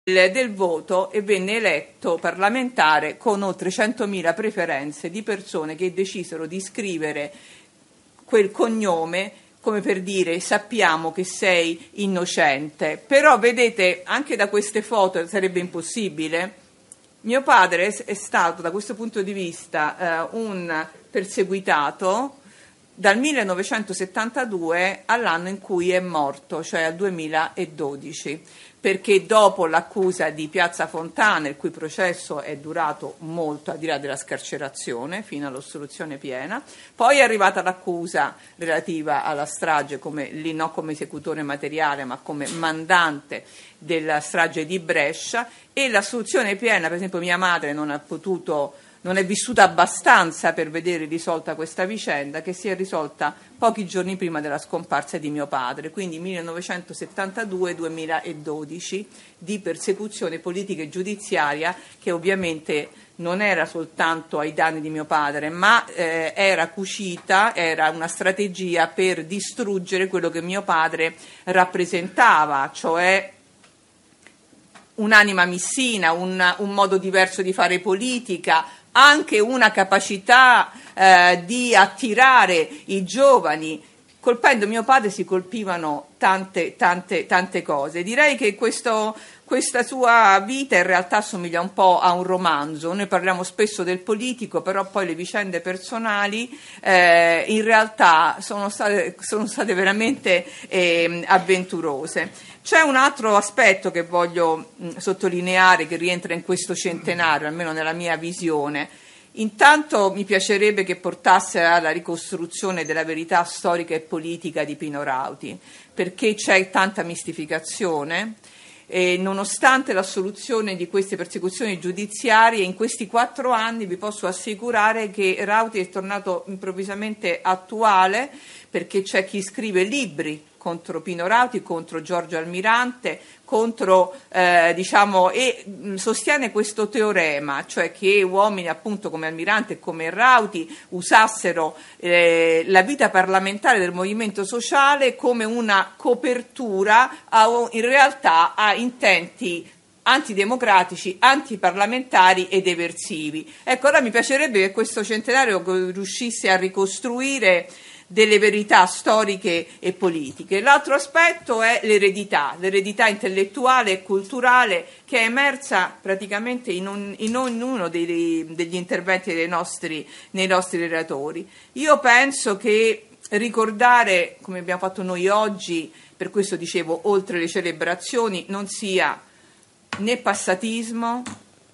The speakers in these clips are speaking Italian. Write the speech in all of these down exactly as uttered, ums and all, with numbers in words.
del voto e venne eletto parlamentare con oltre centomila preferenze di persone che decisero di scrivere quel cognome come per dire sappiamo che sei innocente. Però vedete, anche da queste foto sarebbe impossibile. Mio padre è stato da questo punto di vista eh, un perseguitato dal millenovecentosettantadue all'anno in cui è morto, cioè al duemiladodici, perché dopo l'accusa di Piazza Fontana, il cui processo è durato molto, al di là della scarcerazione, fino all'assoluzione piena, poi è arrivata l'accusa relativa alla strage, come, lì non come esecutore materiale, ma come mandante della strage di Brescia, e l'assoluzione piena. Per esempio mia madre non ha potuto non è vissuta abbastanza per vedere risolta questa vicenda, che si è risolta pochi giorni prima della scomparsa di mio padre, quindi millenovecentosettantadue duemiladodici, di persecuzione politica e giudiziaria, che ovviamente non era soltanto ai danni di mio padre, ma eh, era cucita, era una strategia per distruggere quello che mio padre rappresentava, cioè un'anima missina, un, un modo diverso di fare politica, anche una capacità eh, di attirare i giovani. Colpendo mio padre si colpivano tante, tante, tante cose. Direi che questo, questa sua vita in realtà assomiglia un po' a un romanzo. Noi parliamo spesso del politico, però poi le vicende personali eh, in realtà sono state, sono state veramente eh, avventurose. C'è un altro aspetto che voglio mh, sottolineare, che rientra in questo centenario, almeno nella mia visione. Intanto mi piacerebbe che portasse alla ricostruzione della verità storica e politica di Pino Rauti, perché c'è tanta mistificazione e nonostante l'assoluzione di queste persecuzioni giudiziarie, in questi quattro anni vi posso assicurare che Rauti è tornato improvvisamente attuale, perché c'è chi scrive libri contro Pino Rauti, contro Giorgio Almirante, contro eh, diciamo e mh, sostiene questo teorema, cioè che uomini appunto come Almirante e come Rauti usassero eh, la vita parlamentare del movimento sociale come una copertura a, in realtà a intenti antidemocratici, antiparlamentari ed eversivi. Ecco, ora mi piacerebbe che questo centenario riuscisse a ricostruire delle verità storiche e politiche. L'altro aspetto è l'eredità, l'eredità intellettuale e culturale, che è emersa praticamente in, un, in ognuno dei, degli interventi dei nostri, nei nostri relatori. Io penso che ricordare, come abbiamo fatto noi oggi, per questo dicevo, oltre le celebrazioni, non sia né passatismo,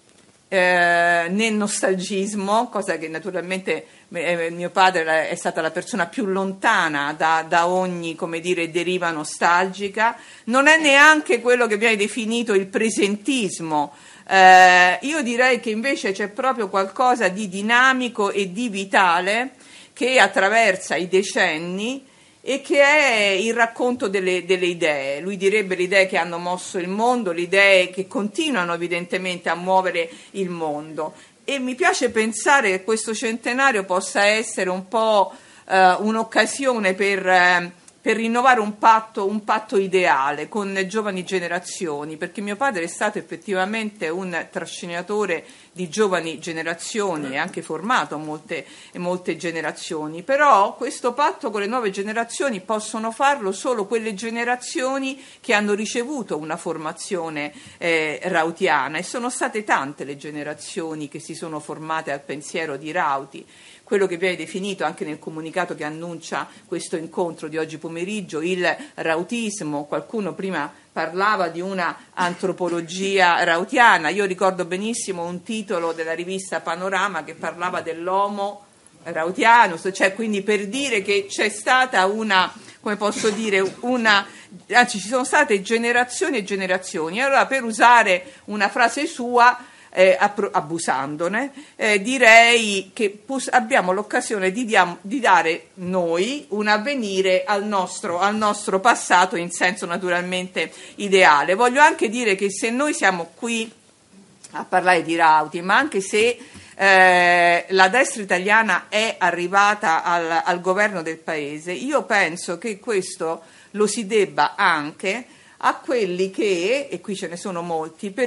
Eh, né nostalgismo, cosa che naturalmente eh, mio padre è stata la persona più lontana da, da ogni, come dire, deriva nostalgica. Non è neanche quello che viene definito il presentismo. Eh, io direi che invece c'è proprio qualcosa di dinamico e di vitale che attraversa i decenni e che è il racconto delle, delle idee. Lui direbbe le idee che hanno mosso il mondo, le idee che continuano evidentemente a muovere il mondo. E mi piace pensare che questo centenario possa essere un po' eh, un'occasione per, eh, per rinnovare un patto, un patto ideale con le giovani generazioni, perché mio padre è stato effettivamente un trascinatore di giovani generazioni e anche formato molte, molte generazioni, però questo patto con le nuove generazioni possono farlo solo quelle generazioni che hanno ricevuto una formazione eh, rautiana, e sono state tante le generazioni che si sono formate al pensiero di Rauti. Quello che viene definito anche nel comunicato che annuncia questo incontro di oggi pomeriggio, il rautismo. Qualcuno prima parlava di una antropologia rautiana. Io ricordo benissimo un titolo della rivista Panorama che parlava dell'homo rautiano, cioè quindi per dire che c'è stata una, come posso dire, una, anzi ci sono state generazioni e generazioni. Allora, per usare una frase sua, Eh, abusandone, eh, direi che pos- abbiamo l'occasione di, diamo, di dare noi un avvenire al nostro, al nostro passato in senso naturalmente ideale. Voglio anche dire che se noi siamo qui a parlare di Rauti, ma anche se eh, la destra italiana è arrivata al, al governo del paese, io penso che questo lo si debba anche a quelli che, e qui ce ne sono molti,